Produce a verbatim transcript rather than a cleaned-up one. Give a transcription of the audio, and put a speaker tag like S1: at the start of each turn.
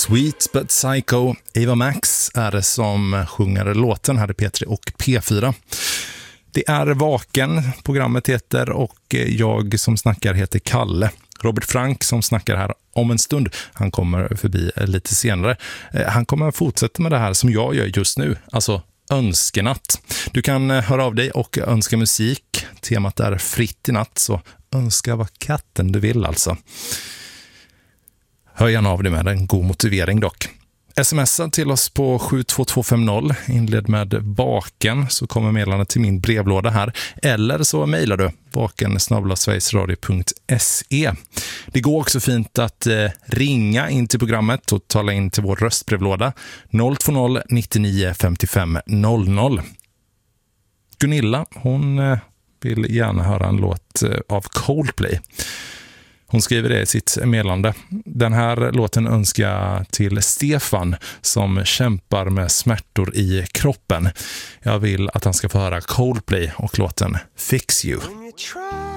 S1: Sweet but Psycho. Eva Max är det som sjunger låten här i P tre och P fyra. Det är Vaken, programmet heter, och jag som snackar heter Kalle. Robert Frank som snackar här om en stund, han kommer förbi lite senare. Han kommer fortsätta med det här som jag gör just nu, alltså önskenatt. Du kan höra av dig och önska musik. Temat är fritt i natt, så önska vad katten du vill alltså. Hör gärna av dig med en god motivering dock. Smsa till oss på sju två två fem noll, inled med Vaken, så kommer meddelandet till min brevlåda här. Eller så mejlar du vaken snabel-a sverigesradio punkt se. Det går också fint att eh, ringa in till programmet och tala in till vår röstbrevlåda noll två noll nittionio femtiofem noll noll. Gunilla, hon eh, vill gärna höra en låt eh, av Coldplay. Hon skriver det i sitt meddelande. Den här låten önskar jag till Stefan som kämpar med smärtor i kroppen. Jag vill att han ska få höra Coldplay och låten Fix You.